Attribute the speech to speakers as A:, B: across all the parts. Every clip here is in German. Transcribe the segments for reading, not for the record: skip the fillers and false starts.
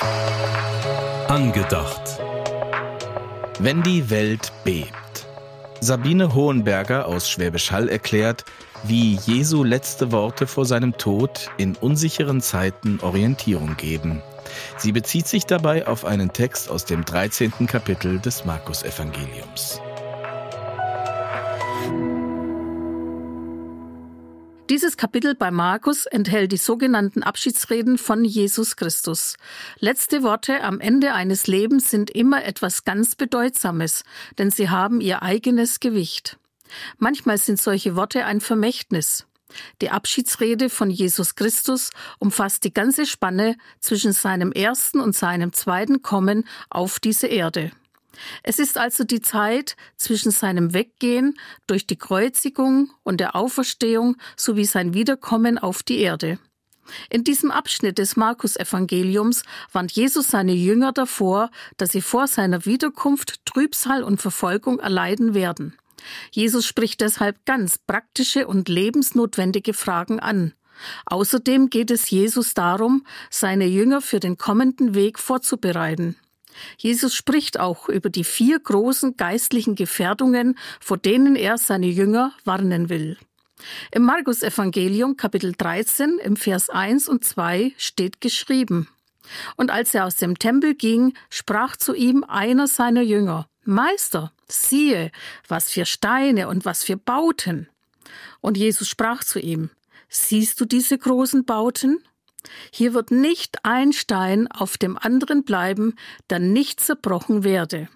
A: Angedacht. Wenn die Welt bebt. Sabine Hohenberger aus Schwäbisch Hall erklärt, wie Jesu letzte Worte vor seinem Tod in unsicheren Zeiten Orientierung geben. Sie bezieht sich dabei auf einen Text aus dem 13. Kapitel des Markus-Evangeliums.
B: Dieses Kapitel bei Markus enthält die sogenannten Abschiedsreden von Jesus Christus. Letzte Worte am Ende eines Lebens sind immer etwas ganz Bedeutsames, denn sie haben ihr eigenes Gewicht. Manchmal sind solche Worte ein Vermächtnis. Die Abschiedsrede von Jesus Christus umfasst die ganze Spanne zwischen seinem ersten und seinem zweiten Kommen auf diese Erde. Es ist also die Zeit zwischen seinem Weggehen durch die Kreuzigung und der Auferstehung sowie sein Wiederkommen auf die Erde. In diesem Abschnitt des Markus-Evangeliums warnt Jesus seine Jünger davor, dass sie vor seiner Wiederkunft Trübsal und Verfolgung erleiden werden. Jesus spricht deshalb ganz praktische und lebensnotwendige Fragen an. Außerdem geht es Jesus darum, seine Jünger für den kommenden Weg vorzubereiten. Jesus spricht auch über die 4 großen geistlichen Gefährdungen, vor denen er seine Jünger warnen will. Im Markus-Evangelium, Kapitel 13, im Vers 1 und 2 steht geschrieben: Und als er aus dem Tempel ging, sprach zu ihm einer seiner Jünger: Meister, siehe, was für Steine und was für Bauten. Und Jesus sprach zu ihm: Siehst du diese großen Bauten? Hier wird nicht ein Stein auf dem anderen bleiben, der nicht zerbrochen werde.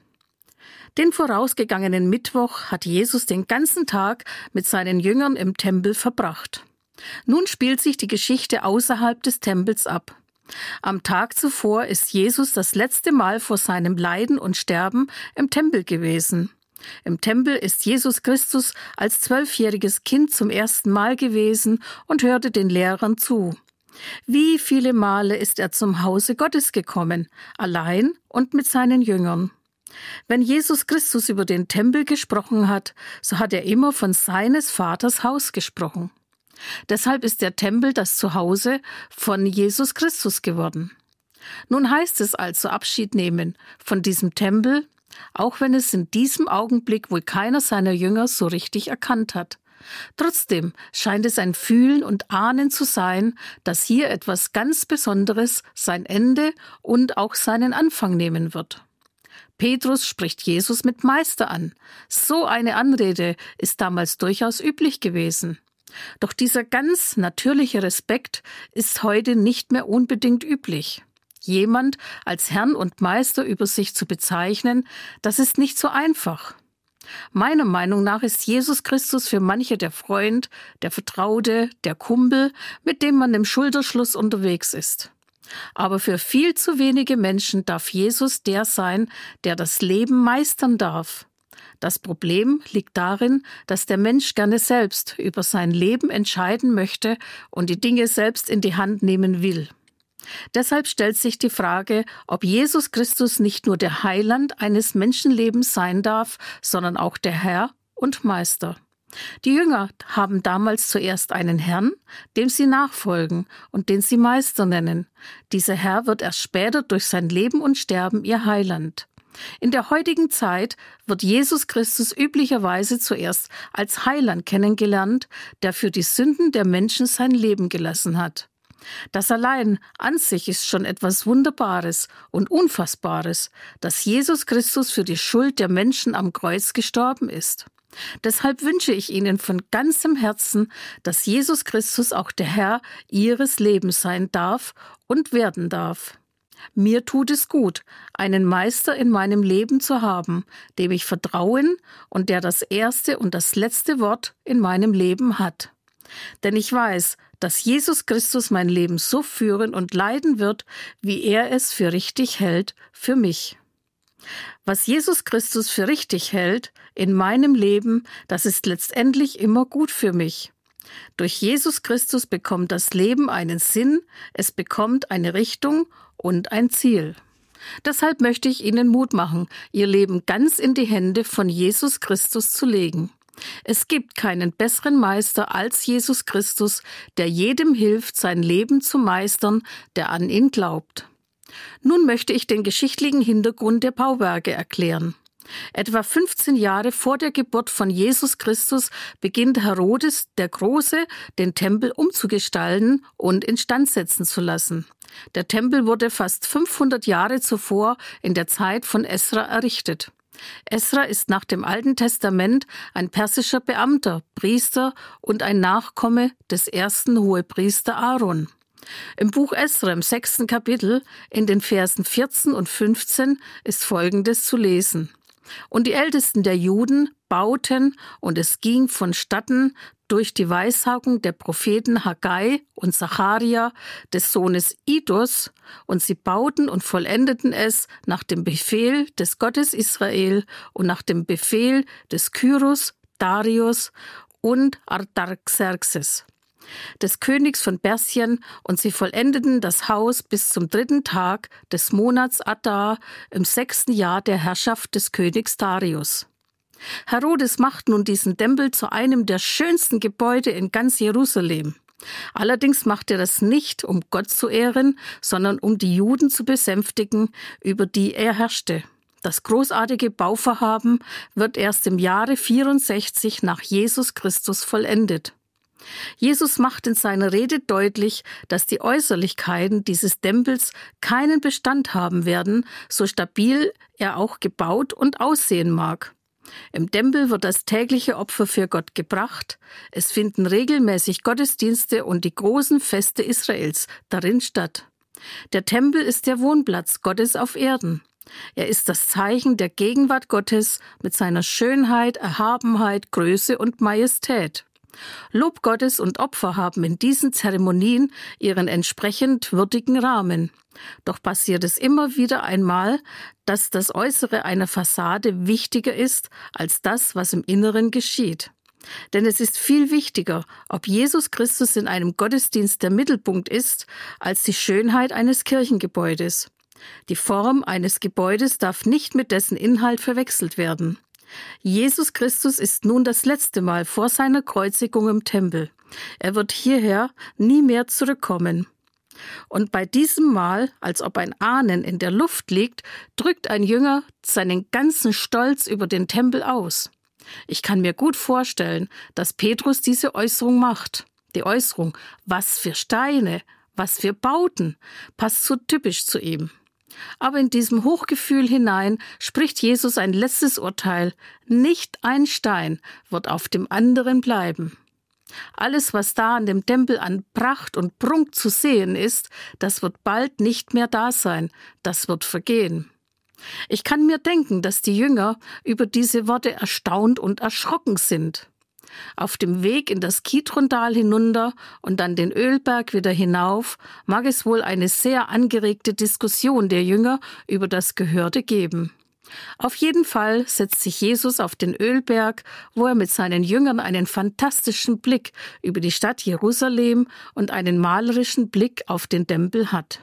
B: Den vorausgegangenen Mittwoch hat Jesus den ganzen Tag mit seinen Jüngern im Tempel verbracht. Nun spielt sich die Geschichte außerhalb des Tempels ab. Am Tag zuvor ist Jesus das letzte Mal vor seinem Leiden und Sterben im Tempel gewesen. Im Tempel ist Jesus Christus als 12-jähriges Kind zum ersten Mal gewesen und hörte den Lehrern zu. Wie viele Male ist er zum Hause Gottes gekommen, allein und mit seinen Jüngern. Wenn Jesus Christus über den Tempel gesprochen hat, so hat er immer von seines Vaters Haus gesprochen. Deshalb ist der Tempel das Zuhause von Jesus Christus geworden. Nun heißt es also Abschied nehmen von diesem Tempel, auch wenn es in diesem Augenblick wohl keiner seiner Jünger so richtig erkannt hat. Trotzdem scheint es ein Fühlen und Ahnen zu sein, dass hier etwas ganz Besonderes sein Ende und auch seinen Anfang nehmen wird. Petrus spricht Jesus mit Meister an. So eine Anrede ist damals durchaus üblich gewesen. Doch dieser ganz natürliche Respekt ist heute nicht mehr unbedingt üblich. Jemand als Herrn und Meister über sich zu bezeichnen, das ist nicht so einfach. Meiner Meinung nach ist Jesus Christus für manche der Freund, der Vertraute, der Kumpel, mit dem man im Schulterschluss unterwegs ist. Aber für viel zu wenige Menschen darf Jesus der sein, der das Leben meistern darf. Das Problem liegt darin, dass der Mensch gerne selbst über sein Leben entscheiden möchte und die Dinge selbst in die Hand nehmen will. Deshalb stellt sich die Frage, ob Jesus Christus nicht nur der Heiland eines Menschenlebens sein darf, sondern auch der Herr und Meister. Die Jünger haben damals zuerst einen Herrn, dem sie nachfolgen und den sie Meister nennen. Dieser Herr wird erst später durch sein Leben und Sterben ihr Heiland. In der heutigen Zeit wird Jesus Christus üblicherweise zuerst als Heiland kennengelernt, der für die Sünden der Menschen sein Leben gelassen hat. Das allein an sich ist schon etwas Wunderbares und Unfassbares, dass Jesus Christus für die Schuld der Menschen am Kreuz gestorben ist. Deshalb wünsche ich Ihnen von ganzem Herzen, dass Jesus Christus auch der Herr Ihres Lebens sein darf und werden darf. Mir tut es gut, einen Meister in meinem Leben zu haben, dem ich vertrauen und der das erste und das letzte Wort in meinem Leben hat. Denn ich weiß, dass Jesus Christus mein Leben so führen und leiten wird, wie er es für richtig hält für mich. Was Jesus Christus für richtig hält in meinem Leben, das ist letztendlich immer gut für mich. Durch Jesus Christus bekommt das Leben einen Sinn, es bekommt eine Richtung und ein Ziel. Deshalb möchte ich Ihnen Mut machen, Ihr Leben ganz in die Hände von Jesus Christus zu legen. Es gibt keinen besseren Meister als Jesus Christus, der jedem hilft, sein Leben zu meistern, der an ihn glaubt. Nun möchte ich den geschichtlichen Hintergrund der Bauwerke erklären. Etwa 15 Jahre vor der Geburt von Jesus Christus beginnt Herodes der Große, den Tempel umzugestalten und instand setzen zu lassen. Der Tempel wurde fast 500 Jahre zuvor in der Zeit von Esra errichtet. Esra ist nach dem Alten Testament ein persischer Beamter, Priester und ein Nachkomme des ersten Hohepriester Aaron. Im Buch Esra im 6. Kapitel in den Versen 14 und 15 ist Folgendes zu lesen. Und die Ältesten der Juden bauten, und es ging vonstatten durch die Weissagung der Propheten Haggai und Zacharia, des Sohnes Iddos, und sie bauten und vollendeten es nach dem Befehl des Gottes Israel und nach dem Befehl des Kyros, Darius und Artaxerxes, des Königs von Persien, und sie vollendeten das Haus bis zum 3. Tag des Monats Adar im 6. Jahr der Herrschaft des Königs Darius. Herodes macht nun diesen Tempel zu einem der schönsten Gebäude in ganz Jerusalem. Allerdings macht er das nicht, um Gott zu ehren, sondern um die Juden zu besänftigen, über die er herrschte. Das großartige Bauvorhaben wird erst im Jahre 64 nach Jesus Christus vollendet. Jesus macht in seiner Rede deutlich, dass die Äußerlichkeiten dieses Tempels keinen Bestand haben werden, so stabil er auch gebaut und aussehen mag. Im Tempel wird das tägliche Opfer für Gott gebracht, es finden regelmäßig Gottesdienste und die großen Feste Israels darin statt. Der Tempel ist der Wohnplatz Gottes auf Erden. Er ist das Zeichen der Gegenwart Gottes mit seiner Schönheit, Erhabenheit, Größe und Majestät. Lob Gottes und Opfer haben in diesen Zeremonien ihren entsprechend würdigen Rahmen. Doch passiert es immer wieder einmal, dass das Äußere einer Fassade wichtiger ist als das, was im Inneren geschieht. Denn es ist viel wichtiger, ob Jesus Christus in einem Gottesdienst der Mittelpunkt ist, als die Schönheit eines Kirchengebäudes. Die Form eines Gebäudes darf nicht mit dessen Inhalt verwechselt werden. Jesus Christus ist nun das letzte Mal vor seiner Kreuzigung im Tempel. Er wird hierher nie mehr zurückkommen. Und bei diesem Mal, als ob ein Ahnen in der Luft liegt, drückt ein Jünger seinen ganzen Stolz über den Tempel aus. Ich kann mir gut vorstellen, dass Petrus diese Äußerung macht. Die Äußerung, was für Steine, was für Bauten, passt so typisch zu ihm. Aber in diesem Hochgefühl hinein spricht Jesus ein letztes Urteil. Nicht ein Stein wird auf dem anderen bleiben. Alles, was da an dem Tempel an Pracht und Prunk zu sehen ist, das wird bald nicht mehr da sein. Das wird vergehen. Ich kann mir denken, dass die Jünger über diese Worte erstaunt und erschrocken sind. Auf dem Weg in das Kidrontal hinunter und dann den Ölberg wieder hinauf mag es wohl eine sehr angeregte Diskussion der Jünger über das Gehörte geben. Auf jeden Fall setzt sich Jesus auf den Ölberg, wo er mit seinen Jüngern einen fantastischen Blick über die Stadt Jerusalem und einen malerischen Blick auf den Tempel hat.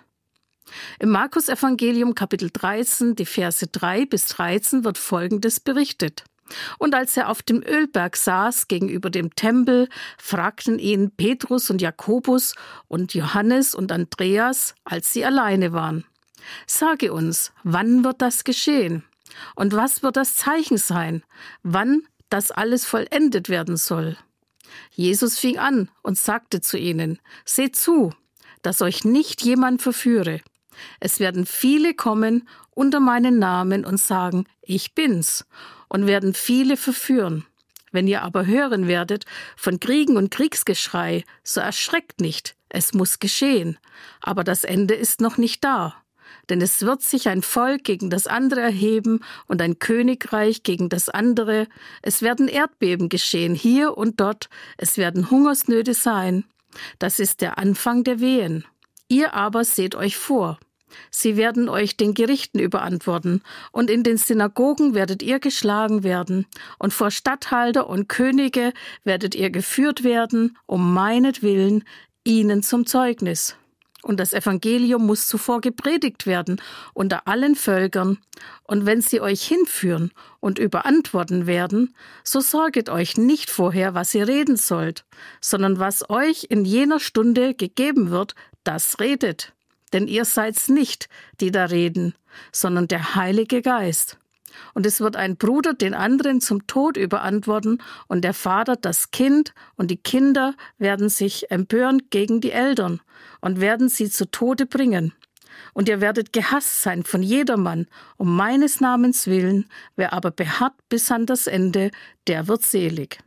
B: Im Markus-Evangelium Kapitel 13, die Verse 3 bis 13 wird Folgendes berichtet. Und als er auf dem Ölberg saß gegenüber dem Tempel, fragten ihn Petrus und Jakobus und Johannes und Andreas, als sie alleine waren: Sage uns, wann wird das geschehen? Und was wird das Zeichen sein, wann das alles vollendet werden soll? Jesus fing an und sagte zu ihnen: Seht zu, dass euch nicht jemand verführe. Es werden viele kommen unter meinen Namen und sagen: Ich bin's, und werden viele verführen. Wenn ihr aber hören werdet von Kriegen und Kriegsgeschrei, so erschreckt nicht, es muss geschehen. Aber das Ende ist noch nicht da. Denn es wird sich ein Volk gegen das andere erheben und ein Königreich gegen das andere. Es werden Erdbeben geschehen, hier und dort. Es werden Hungersnöte sein. Das ist der Anfang der Wehen. Ihr aber seht euch vor. Sie werden euch den Gerichten überantworten, und in den Synagogen werdet ihr geschlagen werden, und vor Statthalter und Könige werdet ihr geführt werden, um meinetwillen, ihnen zum Zeugnis. Und das Evangelium muss zuvor gepredigt werden unter allen Völkern. Und wenn sie euch hinführen und überantworten werden, so sorget euch nicht vorher, was ihr reden sollt, sondern was euch in jener Stunde gegeben wird, das redet. denn ihr seid's nicht, die da reden, sondern der Heilige Geist. Und es wird ein Bruder den anderen zum Tod überantworten und der Vater das Kind, und die Kinder werden sich empören gegen die Eltern und werden sie zu Tode bringen. Und ihr werdet gehasst sein von jedermann, um meines Namens willen, wer aber beharrt bis an das Ende, der wird selig.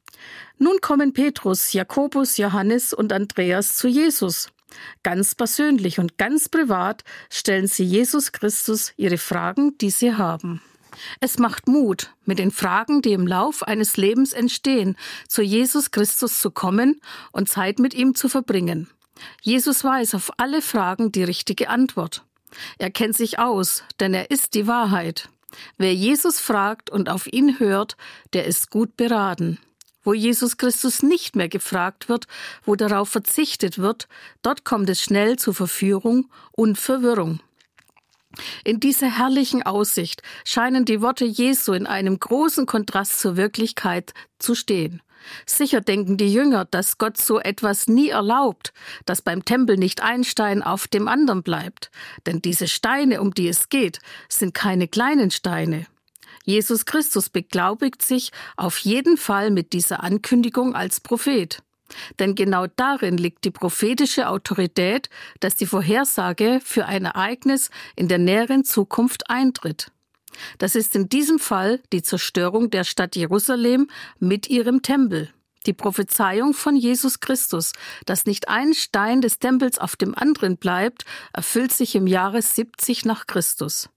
B: Nun kommen Petrus, Jakobus, Johannes und Andreas zu Jesus. Ganz persönlich und ganz privat stellen sie Jesus Christus ihre Fragen, die sie haben. Es macht Mut, mit den Fragen, die im Lauf eines Lebens entstehen, zu Jesus Christus zu kommen und Zeit mit ihm zu verbringen. Jesus weiß auf alle Fragen die richtige Antwort. Er kennt sich aus, denn er ist die Wahrheit. Wer Jesus fragt und auf ihn hört, der ist gut beraten. Wo Jesus Christus nicht mehr gefragt wird, wo darauf verzichtet wird, dort kommt es schnell zu Verführung und Verwirrung. In dieser herrlichen Aussicht scheinen die Worte Jesu in einem großen Kontrast zur Wirklichkeit zu stehen. Sicher denken die Jünger, dass Gott so etwas nie erlaubt, dass beim Tempel nicht ein Stein auf dem anderen bleibt. Denn diese Steine, um die es geht, sind keine kleinen Steine. Jesus Christus beglaubigt sich auf jeden Fall mit dieser Ankündigung als Prophet. Denn genau darin liegt die prophetische Autorität, dass die Vorhersage für ein Ereignis in der näheren Zukunft eintritt. Das ist in diesem Fall die Zerstörung der Stadt Jerusalem mit ihrem Tempel. Die Prophezeiung von Jesus Christus, dass nicht ein Stein des Tempels auf dem anderen bleibt, erfüllt sich im Jahre 70 nach Christus.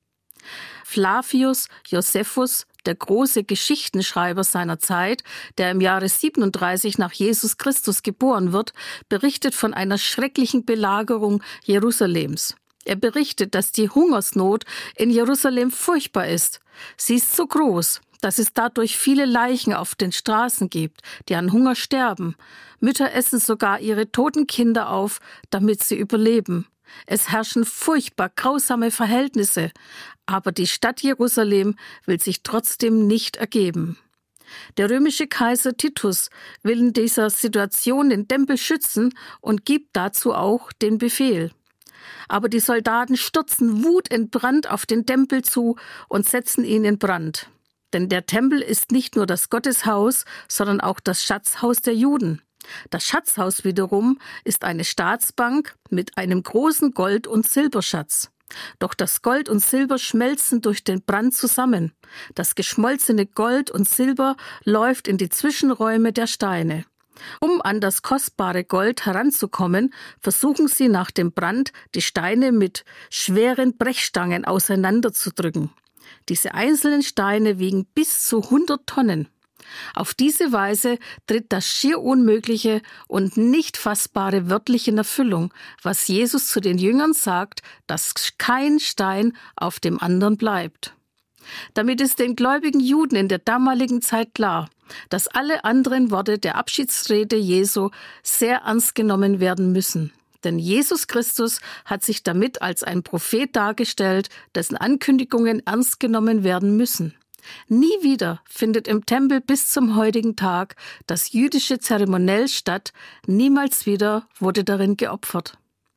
B: Flavius Josephus, der große Geschichtenschreiber seiner Zeit, der im Jahre 37 nach Jesus Christus geboren wird, berichtet von einer schrecklichen Belagerung Jerusalems. Er berichtet, dass die Hungersnot in Jerusalem furchtbar ist. Sie ist so groß, dass es dadurch viele Leichen auf den Straßen gibt, die an Hunger sterben. Mütter essen sogar ihre toten Kinder auf, damit sie überleben. Es herrschen furchtbar grausame Verhältnisse, aber die Stadt Jerusalem will sich trotzdem nicht ergeben. Der römische Kaiser Titus will in dieser Situation den Tempel schützen und gibt dazu auch den Befehl. Aber die Soldaten stürzen wutentbrannt auf den Tempel zu und setzen ihn in Brand. Denn der Tempel ist nicht nur das Gotteshaus, sondern auch das Schatzhaus der Juden. Das Schatzhaus wiederum ist eine Staatsbank mit einem großen Gold- und Silberschatz. Doch das Gold und Silber schmelzen durch den Brand zusammen. Das geschmolzene Gold und Silber läuft in die Zwischenräume der Steine. Um an das kostbare Gold heranzukommen, versuchen sie nach dem Brand, die Steine mit schweren Brechstangen auseinanderzudrücken. Diese einzelnen Steine wiegen bis zu 100 Tonnen. Auf diese Weise tritt das schier Unmögliche und nicht fassbare wörtlich in Erfüllung, was Jesus zu den Jüngern sagt, dass kein Stein auf dem anderen bleibt. Damit ist den gläubigen Juden in der damaligen Zeit klar, dass alle anderen Worte der Abschiedsrede Jesu sehr ernst genommen werden müssen. Denn Jesus Christus hat sich damit als ein Prophet dargestellt, dessen Ankündigungen ernst genommen werden müssen. Nie wieder findet im Tempel bis zum heutigen Tag das jüdische Zeremoniell statt, niemals wieder wurde darin geopfert.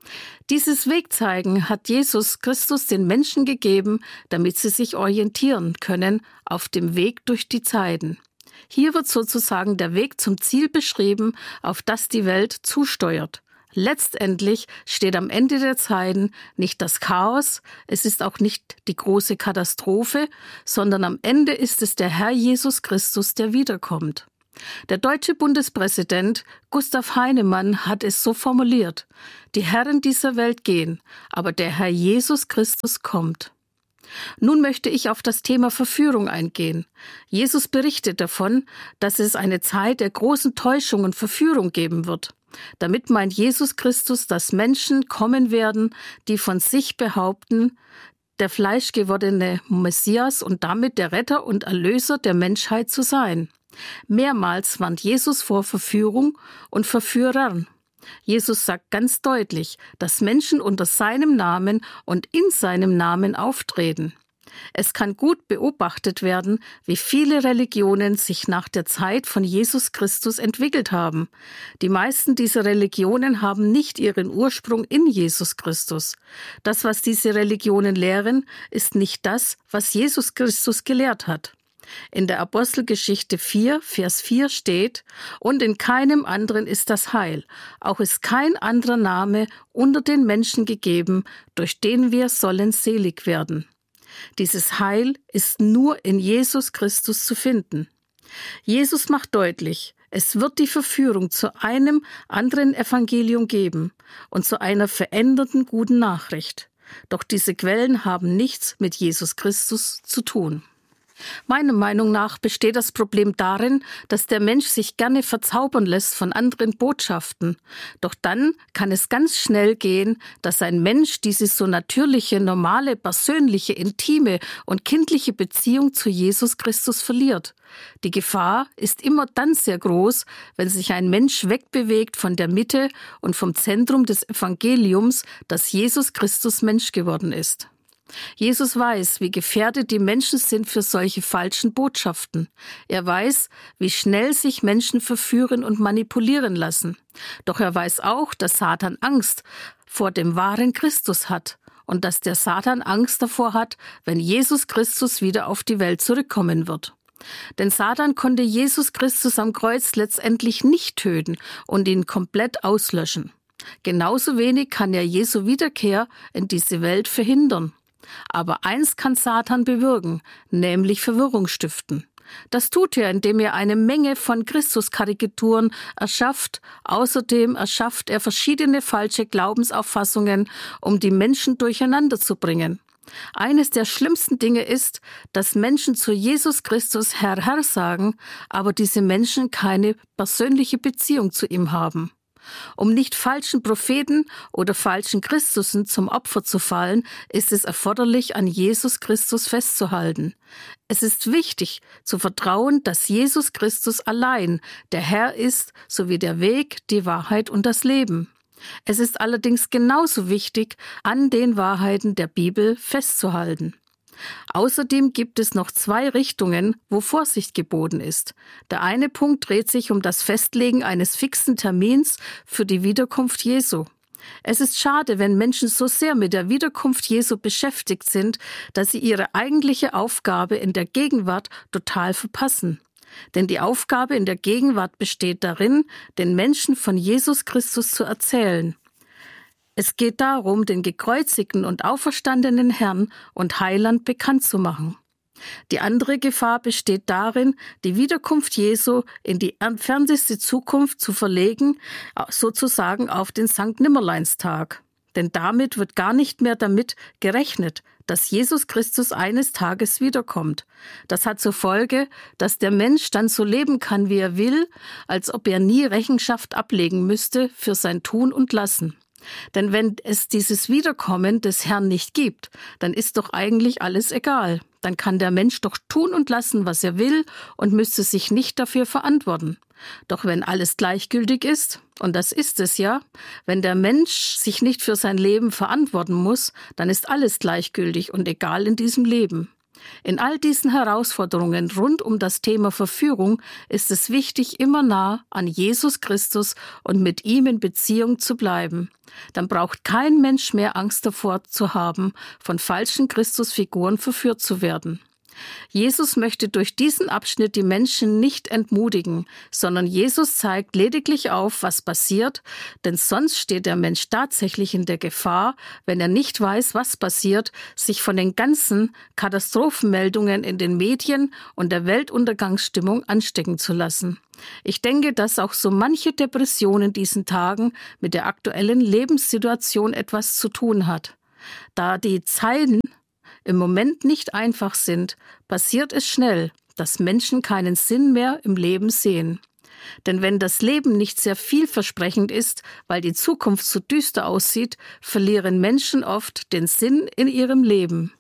B: Dieses Wegzeigen hat Jesus Christus den Menschen gegeben, damit sie sich orientieren können auf dem Weg durch die Zeiten. Hier wird sozusagen der Weg zum Ziel beschrieben, auf das die Welt zusteuert. Letztendlich steht am Ende der Zeiten nicht das Chaos, es ist auch nicht die große Katastrophe, sondern am Ende ist es der Herr Jesus Christus, der wiederkommt. Der deutsche Bundespräsident Gustav Heinemann hat es so formuliert: Die Herren dieser Welt gehen, aber der Herr Jesus Christus kommt. Nun möchte ich auf das Thema Verführung eingehen. Jesus berichtet davon, dass es eine Zeit der großen Täuschung und Verführung geben wird. Damit meint Jesus Christus, dass Menschen kommen werden, die von sich behaupten, der fleischgewordene Messias und damit der Retter und Erlöser der Menschheit zu sein. Mehrmals warnt Jesus vor Verführung und Verführern. Jesus sagt ganz deutlich, dass Menschen unter seinem Namen und in seinem Namen auftreten. Es kann gut beobachtet werden, wie viele Religionen sich nach der Zeit von Jesus Christus entwickelt haben. Die meisten dieser Religionen haben nicht ihren Ursprung in Jesus Christus. Das, was diese Religionen lehren, ist nicht das, was Jesus Christus gelehrt hat. In der Apostelgeschichte 4, Vers 4 steht: Und in keinem anderen ist das Heil, auch ist kein anderer Name unter den Menschen gegeben, durch den wir sollen selig werden. Dieses Heil ist nur in Jesus Christus zu finden. Jesus macht deutlich, es wird die Verführung zu einem anderen Evangelium geben und zu einer veränderten guten Nachricht. Doch diese Quellen haben nichts mit Jesus Christus zu tun. Meiner Meinung nach besteht das Problem darin, dass der Mensch sich gerne verzaubern lässt von anderen Botschaften. Doch dann kann es ganz schnell gehen, dass ein Mensch diese so natürliche, normale, persönliche, intime und kindliche Beziehung zu Jesus Christus verliert. Die Gefahr ist immer dann sehr groß, wenn sich ein Mensch wegbewegt von der Mitte und vom Zentrum des Evangeliums, dass Jesus Christus Mensch geworden ist. Jesus weiß, wie gefährdet die Menschen sind für solche falschen Botschaften. Er weiß, wie schnell sich Menschen verführen und manipulieren lassen. Doch er weiß auch, dass Satan Angst vor dem wahren Christus hat und dass der Satan Angst davor hat, wenn Jesus Christus wieder auf die Welt zurückkommen wird. Denn Satan konnte Jesus Christus am Kreuz letztendlich nicht töten und ihn komplett auslöschen. Genauso wenig kann er Jesu Wiederkehr in diese Welt verhindern. Aber eins kann Satan bewirken, nämlich Verwirrung stiften. Das tut er, indem er eine Menge von Christuskarikaturen erschafft. Außerdem erschafft er verschiedene falsche Glaubensauffassungen, um die Menschen durcheinander zu bringen. Eines der schlimmsten Dinge ist, dass Menschen zu Jesus Christus Herr, Herr sagen, aber diese Menschen keine persönliche Beziehung zu ihm haben. Um nicht falschen Propheten oder falschen Christusen zum Opfer zu fallen, ist es erforderlich, an Jesus Christus festzuhalten. Es ist wichtig, zu vertrauen, dass Jesus Christus allein der Herr ist, sowie der Weg, die Wahrheit und das Leben. Es ist allerdings genauso wichtig, an den Wahrheiten der Bibel festzuhalten. Außerdem gibt es noch 2 Richtungen, wo Vorsicht geboten ist. Der eine Punkt dreht sich um das Festlegen eines fixen Termins für die Wiederkunft Jesu. Es ist schade, wenn Menschen so sehr mit der Wiederkunft Jesu beschäftigt sind, dass sie ihre eigentliche Aufgabe in der Gegenwart total verpassen. Denn die Aufgabe in der Gegenwart besteht darin, den Menschen von Jesus Christus zu erzählen. Es geht darum, den gekreuzigten und auferstandenen Herrn und Heiland bekannt zu machen. Die andere Gefahr besteht darin, die Wiederkunft Jesu in die entfernteste Zukunft zu verlegen, sozusagen auf den Sankt Nimmerleinstag. Denn damit wird gar nicht mehr damit gerechnet, dass Jesus Christus eines Tages wiederkommt. Das hat zur Folge, dass der Mensch dann so leben kann, wie er will, als ob er nie Rechenschaft ablegen müsste für sein Tun und Lassen. Denn wenn es dieses Wiederkommen des Herrn nicht gibt, dann ist doch eigentlich alles egal. Dann kann der Mensch doch tun und lassen, was er will und müsste sich nicht dafür verantworten. Doch wenn alles gleichgültig ist, und das ist es ja, wenn der Mensch sich nicht für sein Leben verantworten muss, dann ist alles gleichgültig und egal in diesem Leben. In all diesen Herausforderungen rund um das Thema Verführung ist es wichtig, immer nah an Jesus Christus und mit ihm in Beziehung zu bleiben. Dann braucht kein Mensch mehr Angst davor zu haben, von falschen Christusfiguren verführt zu werden. Jesus möchte durch diesen Abschnitt die Menschen nicht entmutigen, sondern Jesus zeigt lediglich auf, was passiert, denn sonst steht der Mensch tatsächlich in der Gefahr, wenn er nicht weiß, was passiert, sich von den ganzen Katastrophenmeldungen in den Medien und der Weltuntergangsstimmung anstecken zu lassen. Ich denke, dass auch so manche Depression in diesen Tagen mit der aktuellen Lebenssituation etwas zu tun hat. Da die Zeiten im Moment nicht einfach sind, passiert es schnell, dass Menschen keinen Sinn mehr im Leben sehen. Denn wenn das Leben nicht sehr vielversprechend ist, weil die Zukunft so düster aussieht, verlieren Menschen oft den Sinn in ihrem Leben.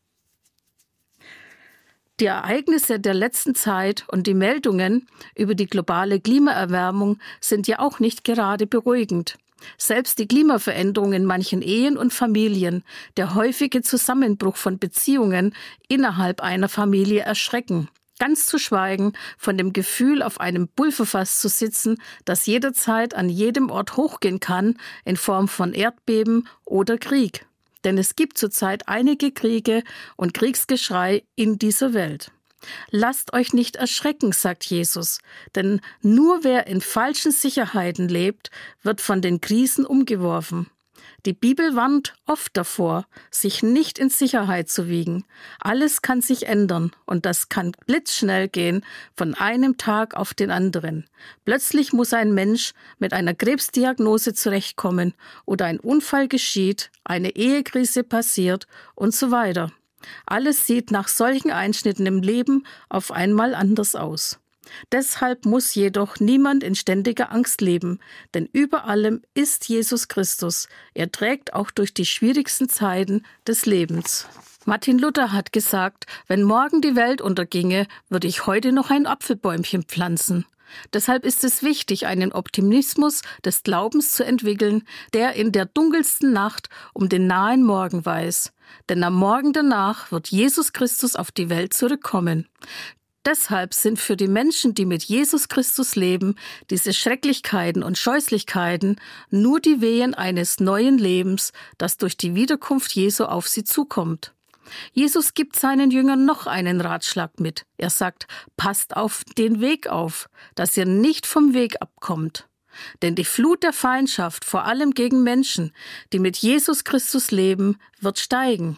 B: Die Ereignisse der letzten Zeit und die Meldungen über die globale Klimaerwärmung sind ja auch nicht gerade beruhigend. Selbst die Klimaveränderung in manchen Ehen und Familien, der häufige Zusammenbruch von Beziehungen innerhalb einer Familie erschrecken. Ganz zu schweigen von dem Gefühl, auf einem Pulverfass zu sitzen, das jederzeit an jedem Ort hochgehen kann, in Form von Erdbeben oder Krieg. Denn es gibt zurzeit einige Kriege und Kriegsgeschrei in dieser Welt. Lasst euch nicht erschrecken, sagt Jesus, denn nur wer in falschen Sicherheiten lebt, wird von den Krisen umgeworfen. Die Bibel warnt oft davor, sich nicht in Sicherheit zu wiegen. Alles kann sich ändern und das kann blitzschnell gehen, von einem Tag auf den anderen. Plötzlich muss ein Mensch mit einer Krebsdiagnose zurechtkommen oder ein Unfall geschieht, eine Ehekrise passiert und so weiter. Alles sieht nach solchen Einschnitten im Leben auf einmal anders aus. Deshalb muss jedoch niemand in ständiger Angst leben, denn über allem ist Jesus Christus. Er trägt auch durch die schwierigsten Zeiten des Lebens. Martin Luther hat gesagt, wenn morgen die Welt unterginge, würde ich heute noch ein Apfelbäumchen pflanzen. Deshalb ist es wichtig, einen Optimismus des Glaubens zu entwickeln, der in der dunkelsten Nacht um den nahen Morgen weiß. Denn am Morgen danach wird Jesus Christus auf die Welt zurückkommen. Deshalb sind für die Menschen, die mit Jesus Christus leben, diese Schrecklichkeiten und Scheußlichkeiten nur die Wehen eines neuen Lebens, das durch die Wiederkunft Jesu auf sie zukommt. Jesus gibt seinen Jüngern noch einen Ratschlag mit. Er sagt, passt auf den Weg auf, dass ihr nicht vom Weg abkommt. Denn die Flut der Feindschaft, vor allem gegen Menschen, die mit Jesus Christus leben, wird steigen.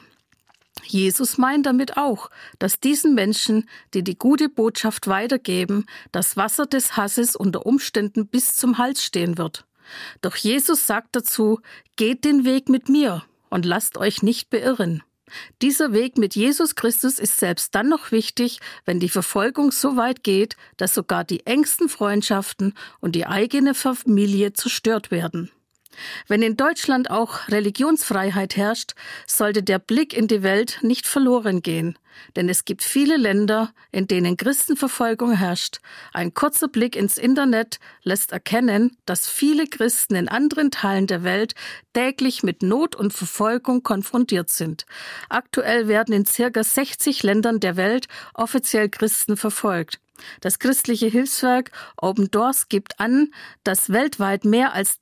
B: Jesus meint damit auch, dass diesen Menschen, die die gute Botschaft weitergeben, das Wasser des Hasses unter Umständen bis zum Hals stehen wird. Doch Jesus sagt dazu, geht den Weg mit mir und lasst euch nicht beirren. Dieser Weg mit Jesus Christus ist selbst dann noch wichtig, wenn die Verfolgung so weit geht, dass sogar die engsten Freundschaften und die eigene Familie zerstört werden. Wenn in Deutschland auch Religionsfreiheit herrscht, sollte der Blick in die Welt nicht verloren gehen. Denn es gibt viele Länder, in denen Christenverfolgung herrscht. Ein kurzer Blick ins Internet lässt erkennen, dass viele Christen in anderen Teilen der Welt täglich mit Not und Verfolgung konfrontiert sind. Aktuell werden in ca. 60 Ländern der Welt offiziell Christen verfolgt. Das christliche Hilfswerk Open Doors gibt an, dass weltweit mehr als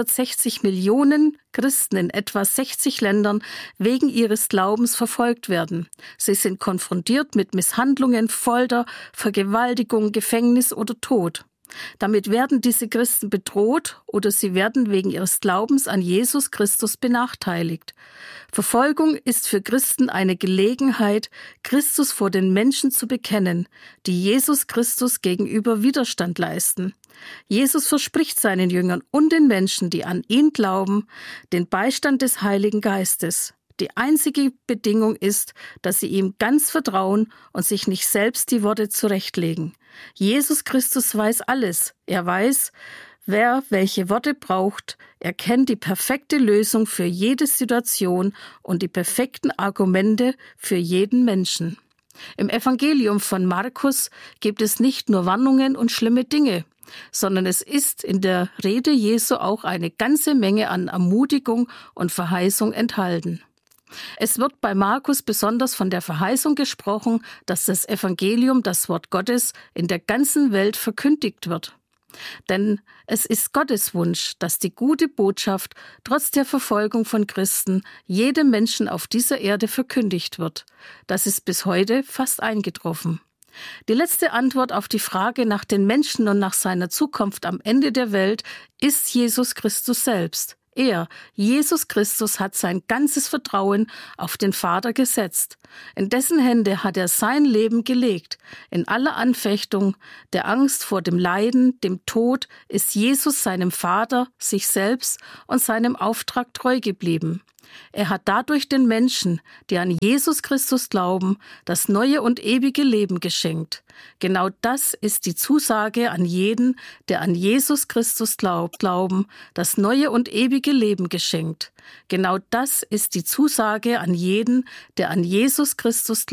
B: 360 Millionen Christen in etwa 60 Ländern wegen ihres Glaubens verfolgt werden. Sie sind konfrontiert mit Misshandlungen, Folter, Vergewaltigung, Gefängnis oder Tod. Damit werden diese Christen bedroht oder sie werden wegen ihres Glaubens an Jesus Christus benachteiligt. Verfolgung ist für Christen eine Gelegenheit, Christus vor den Menschen zu bekennen, die Jesus Christus gegenüber Widerstand leisten. Jesus verspricht seinen Jüngern und den Menschen, die an ihn glauben, den Beistand des Heiligen Geistes. Die einzige Bedingung ist, dass sie ihm ganz vertrauen und sich nicht selbst die Worte zurechtlegen. Jesus Christus weiß alles. Er weiß, wer welche Worte braucht. Er kennt die perfekte Lösung für jede Situation und die perfekten Argumente für jeden Menschen. Im Evangelium von Markus gibt es nicht nur Warnungen und schlimme Dinge, sondern es ist in der Rede Jesu auch eine ganze Menge an Ermutigung und Verheißung enthalten. Es wird bei Markus besonders von der Verheißung gesprochen, dass das Evangelium, das Wort Gottes, in der ganzen Welt verkündigt wird. Denn es ist Gottes Wunsch, dass die gute Botschaft trotz der Verfolgung von Christen jedem Menschen auf dieser Erde verkündigt wird. Das ist bis heute fast eingetroffen. Die letzte Antwort auf die Frage nach den Menschen und nach seiner Zukunft am Ende der Welt ist Jesus Christus selbst. Er, Jesus Christus, hat sein ganzes Vertrauen auf den Vater gesetzt. In dessen Hände hat er sein Leben gelegt. In aller Anfechtung, der Angst vor dem Leiden, dem Tod, ist Jesus seinem Vater, sich selbst und seinem Auftrag treu geblieben. Er hat dadurch den Menschen, die an Jesus Christus glauben, das neue und ewige Leben geschenkt. Genau das ist die Zusage an jeden, der an Jesus Christus glauben, das neue und ewige Leben geschenkt. Genau das ist die Zusage an jeden, der an Jesus Christus